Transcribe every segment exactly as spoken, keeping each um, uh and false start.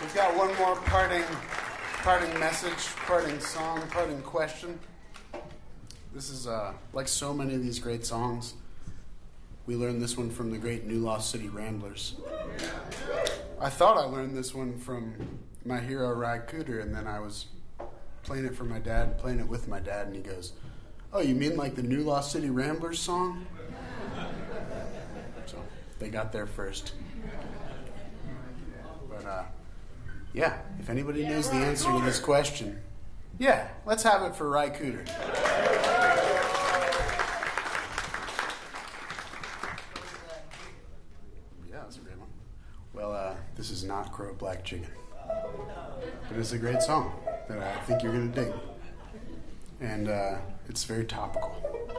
We've got one more parting, parting message, parting song, parting question. This is, uh, like so many of these great songs, we learned this one from the great New Lost City Ramblers. I thought I learned this one from my hero, Ry Cooder, and then I was playing it for my dad, playing it with my dad, and he goes, "Oh, you mean like the New Lost City Ramblers song?" So they got there first. But, uh, yeah, if anybody knows the answer to this question, yeah, let's have it for Ry Cooder. Yeah, that's a great one. Well, uh, this is not Crow Black Chicken, but it's a great song that I think you're going to dig. And uh, it's very topical.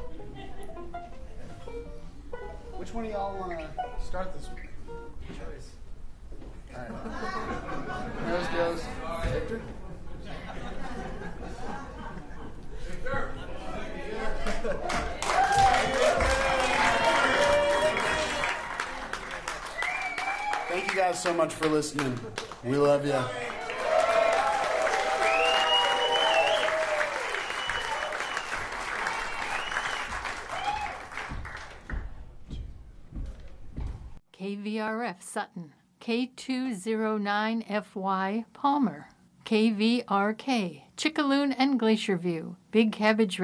Which one of y'all want to start this with? Choice. All right. Yours goes. Victor? Victor! Thank you guys so much for listening. We love you. K V R F Sutton, K two oh nine F Y Palmer, K V R K Chickaloon and Glacier View, Big Cabbage